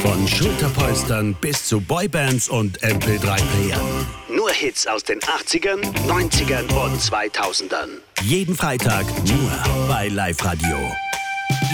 Von Schulterpolstern bis zu Boybands und MP3-Playern. Nur Hits aus den 80ern, 90ern und 2000ern. Jeden Freitag nur bei Live Radio.